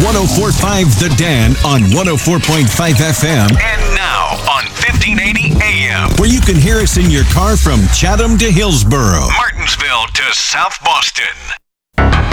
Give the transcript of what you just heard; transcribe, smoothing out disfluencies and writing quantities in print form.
104.5 The Dan on 104.5 FM. And now on 1580 AM. Where you can hear us in your car from Chatham to Hillsboro, Martinsville to South Boston.